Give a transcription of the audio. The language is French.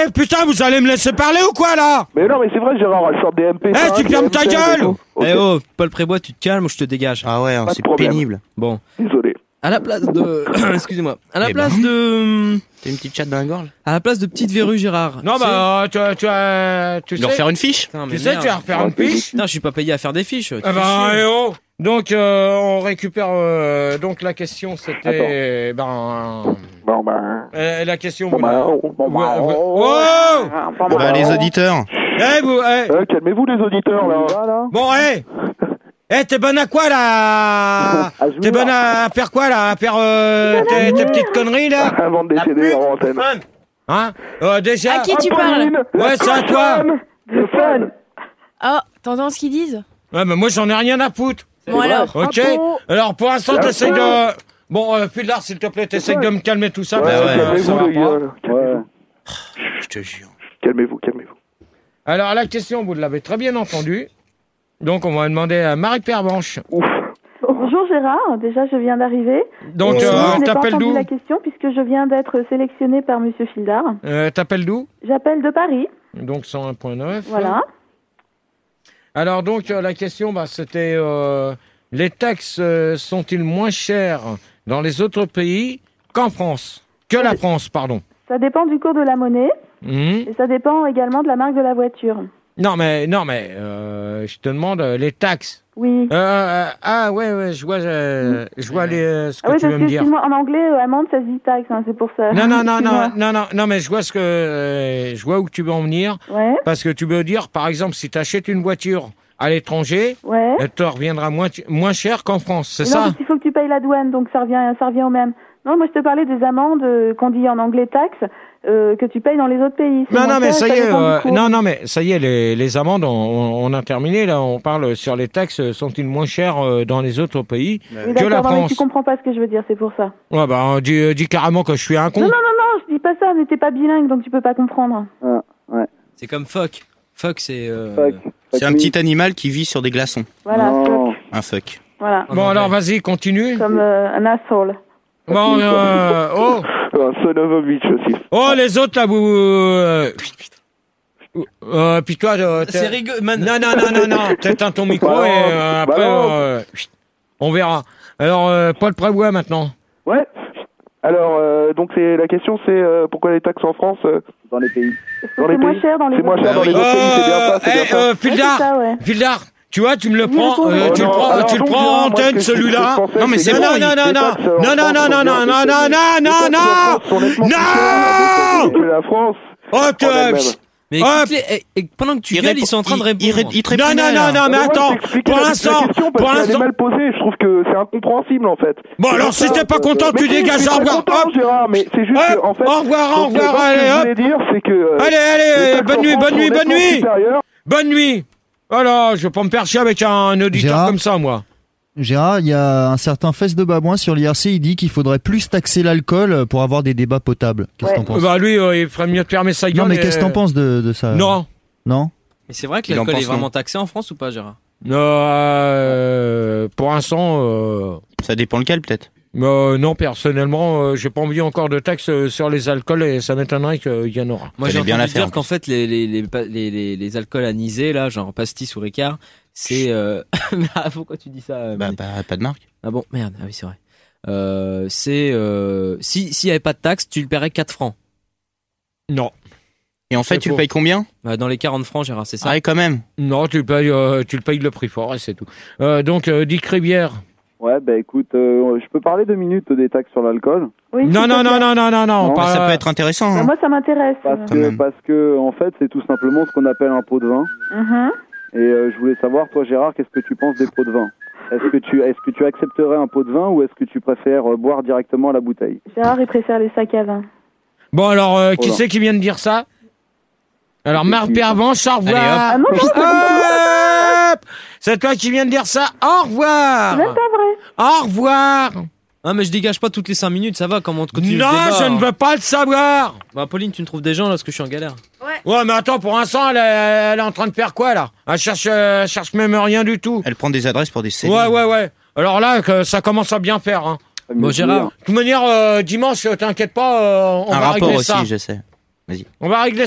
putain, vous allez me laisser parler ou quoi, là? Mais non, mais c'est vrai, Gérard, elle sort des MP. Tu fermes ta gueule! Eh oh, Paul Prébois, tu te calmes ou je te dégage? Ah ouais, c'est problème. pénible. Bon. Désolé. À la place de... Excusez-moi. À la place de... T'as une petite chatte dans la gorge? À la place de petite verrue, Gérard. Non, bah, tu sais... Leur faire une fiche? Putain, mais Tu sais, merde. tu vas refaire une fiche? Non, je suis pas payé à faire des fiches. Ah bah, eh oh! Donc, on récupère... donc, la question, c'était... la question... Les auditeurs. Calmez-vous, les auditeurs, là. Bon, t'es bonne à quoi, là? T'es bonne à faire quoi, là? À faire tes petites conneries, là? Avant de décéder en antenne. Hein? Déjà... À qui tu parles? Ouais, c'est à toi! Le fun. Oh, t'entends ce qu'ils disent? Ouais, mais moi, j'en ai rien à foutre. Bon alors. Ok? Alors, pour l'instant, t'essayes de... Bon, Pudlar, s'il te plaît, t'essayes de me calmer tout ça. Calmez-vous, les gars. Je te jure. Calmez-vous. Alors, la question, vous l'avez très bien entendue. Donc, on va demander à Marie Pervenche. Bonjour Gérard, déjà je viens d'arriver. Donc, je n'ai pas t'appelles entendu d'où? la question puisque je viens d'être sélectionnée par Monsieur Fildard. T'appelles d'où? J'appelle de Paris. Donc, 101.9. Voilà. Alors, donc, la question, c'était... les taxes sont-ils moins chères dans les autres pays qu'en France? Que la France, pardon. Ça dépend du cours de la monnaie et ça dépend également de la marque de la voiture. Non, mais, je te demande les taxes. Oui. Ouais, je vois ce que tu veux me dire. Excuse-moi, en anglais, amende, ça se dit taxe, c'est pour ça. Non, mais je vois je vois où tu veux en venir. Ouais. Parce que tu veux dire, par exemple, si tu achètes une voiture à l'étranger, elle te reviendra moins cher qu'en France, c'est ça? Non, parce qu'il faut que tu payes la douane, donc ça revient au même. Non, moi je te parlais des amendes qu'on dit en anglais taxes, que tu payes dans les autres pays. Non, mais ça y est, mais ça y est, les amendes, on a terminé, là, on parle sur les taxes, sont-ils moins chers dans les autres pays que la France? Mais tu comprends pas ce que je veux dire, c'est pour ça. Ouais, bah, dis carrément que je suis un con. Non, je dis pas ça, mais t'es pas bilingue, donc tu peux pas comprendre. Ah, ouais. C'est comme phoque. Phoque, c'est... C'est un petit animal qui vit sur des glaçons. Voilà, fuck. Un phoque. Voilà. Bon, alors, vas-y, continue. Comme un asshole. Bon, Un son of a bitch aussi. Oh, les autres, là, puis toi, C'est rigolo. Non, t'éteins ton micro et après, on verra. Alors, Paul Prébois, maintenant. Ouais. Alors, donc la question, c'est pourquoi les taxes en France dans les pays? C'est moins cher dans les C'est moins cher dans les autres pays, c'est bien ça, c'est bien ça. Fildar, tu vois, tu me le prends, tu le prends en antenne, celui-là. Non, mais c'est bon. Non. La France. Mais écoutez, pendant que tu gueules, ils sont en train de répondre. Non, mais attends, pour l'instant, elle est mal posée, je trouve que c'est incompréhensible en fait. Bon, alors si t'es pas content, tu dégages, au revoir. Gérard, mais c'est juste que, en fait. Au revoir, allez, hop. Ce que je voulais dire, c'est que. Allez, bonne nuit. Voilà, je vais pas me faire chier avec un auditeur Gérard, comme ça, moi. Gérard, il y a un certain Fesse de Babouin sur l'IRC, il dit qu'il faudrait plus taxer l'alcool pour avoir des débats potables. Qu'est-ce que t'en penses? Bah lui, il ferait mieux de fermer sa gueule. Non, mais qu'est-ce que t'en penses de ça? Non. Non? Mais c'est vrai que l'alcool est vraiment taxé en France ou pas, Gérard? Pour l'instant... Ça dépend lequel, peut-être. Non, personnellement, j'ai pas envie encore de taxes sur les alcools et ça m'étonnerait qu'il y en aura. Moi, j'ai entendu dire qu'en fait, les alcools anisés, là, genre pastis ou Ricard, c'est... Pourquoi tu dis ça? Pas de marque. Ah bon, merde, ah oui, c'est vrai. S'il y avait pas de taxes, tu le paierais 4 francs. Non. Et en fait, tu le payes combien? Dans les 40 francs, Gérard, c'est ça? Ah oui, quand même. Non, tu le payes le prix fort et c'est tout. Donc, Dick Rivière. Ouais, écoute, je peux parler 2 minutes des taxes sur l'alcool? Oui. Non. Ça peut être intéressant. Moi, ça m'intéresse. Parce que, en fait, c'est tout simplement ce qu'on appelle un pot de vin. Et je voulais savoir, toi, Gérard, qu'est-ce que tu penses des pots de vin? Est-ce que tu accepterais un pot de vin ou est-ce que tu préfères boire directement à la bouteille? Gérard, il préfère les sacs à vin. Bon, alors, qui c'est qui vient de dire ça? Alors, Marc Pervenche, au revoir. Ah non, c'est toi qui viens de dire ça. Au revoir. C'est même pas vrai. Au revoir. Ah, mais je dégage pas toutes les 5 minutes, ça va, comment tu continue le Non, débat, je ne veux pas le savoir. Bah, Pauline, tu me trouves des gens là, parce que je suis en galère. Ouais, mais attends, pour l'instant, elle est en train de faire quoi, là? Elle cherche même rien du tout. Elle prend des adresses pour des CD. Ouais. Alors là, ça commence à bien faire, hein. Bon, Gérard. De toute manière, dimanche, t'inquiète pas, on va régler ça. Un rapport aussi, je sais. Vas-y. On va régler